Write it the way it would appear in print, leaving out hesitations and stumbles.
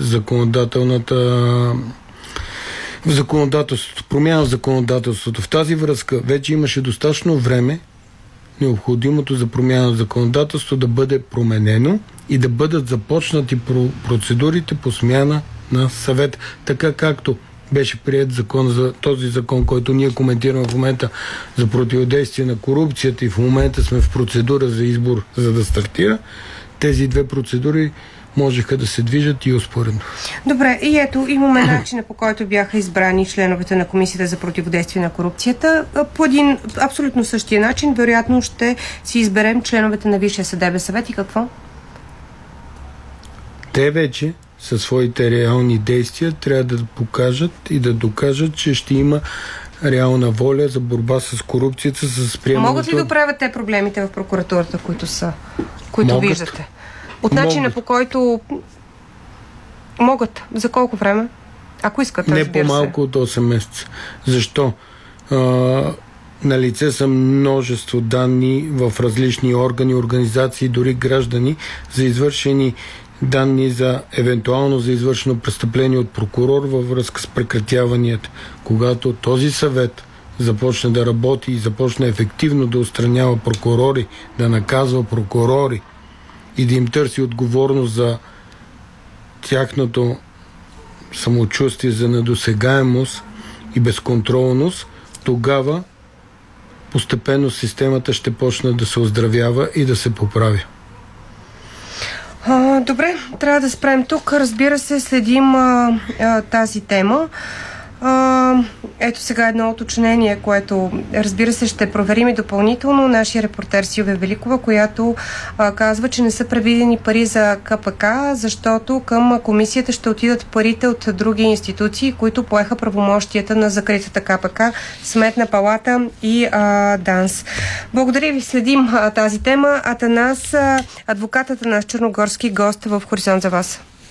законодателството, промяна в законодателството. В тази връзка вече имаше достатъчно време необходимото за промяна в законодателство да бъде променено и да бъдат започнати процедурите по смяна на съвет, така както беше прият този закон, който ние коментираме в момента за противодействие на корупцията и в момента сме в процедура за избор, за да стартира. Тези две процедури можеха да се движат и успоредно. Добре, и ето имаме начина, по който бяха избрани членовете на Комисията за противодействие на корупцията. По един абсолютно същия начин, вероятно ще си изберем членовете на Висшия съдебен съвет и какво? Те вече със своите реални действия трябва да покажат и да докажат, че ще има реална воля за борба с корупцията, с приемането. Могат ли да оправят те проблемите в прокуратурата, които виждате? От начина по който могат. За колко време? Ако искат, разбира се. Не по-малко от 8 месеца. Защо? На лице са множество данни в различни органи, организации, дори граждани за извършени данни за евентуално за извършено престъпление от прокурор във връзка с прекратяванията. Когато този съвет започне да работи и започне ефективно да отстранява прокурори, да наказва прокурори и да им търси отговорност за тяхното самочувствие, за недосегаемост и безконтролност, тогава постепенно системата ще почне да се оздравява и да се поправи. Добре, трябва да спрем тук. Разбира се, следим тази тема. Ето сега едно уточнение, което разбира се ще проверим и допълнително. Нашия репортер Силвия Великова, която казва, че не са предвидени пари за КПК, защото към комисията ще отидат парите от други институции, които поеха правомощията на закритата КПК, Сметна палата и ДАНС. Благодаря ви, следим тази тема. Атанас, адвокатът Атанас Черногорски, гост в Хоризонт за вас.